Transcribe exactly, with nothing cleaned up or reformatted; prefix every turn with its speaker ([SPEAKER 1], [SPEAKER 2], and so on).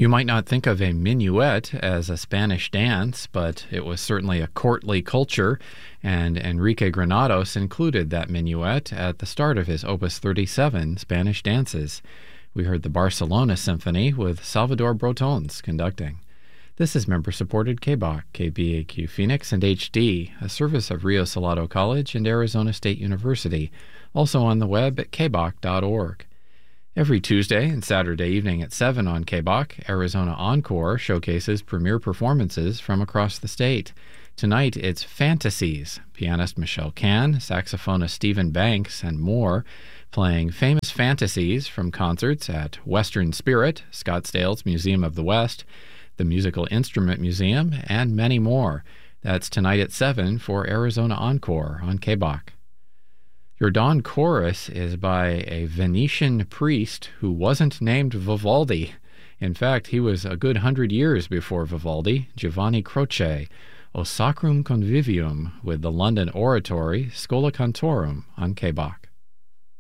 [SPEAKER 1] You might not think of a minuet as a Spanish dance, but it was certainly a courtly culture, and Enrique Granados included that minuet at the start of his Opus thirty-seven, Spanish Dances. We heard the Barcelona Symphony with Salvador Brotons conducting. This is member-supported K B A Q, K B A Q Phoenix and H D, a service of Rio Salado College and Arizona State University, also on the web at k b a q dot org. Every Tuesday and Saturday evening at seven on K B A Q, Arizona Encore showcases premiere performances from across the state. Tonight it's Fantasies, pianist Michelle Kahn, saxophonist Stephen Banks, and more, playing famous fantasies from concerts at Western Spirit, Scottsdale's Museum of the West, the Musical Instrument Museum, and many more. That's tonight at seven for Arizona Encore on K B A Q. Your dawn chorus is by a Venetian priest who wasn't named Vivaldi. In fact, he was a good hundred years before Vivaldi, Giovanni Croce, O Sacrum Convivium, with the London Oratory Schola Cantorum on K B A Q.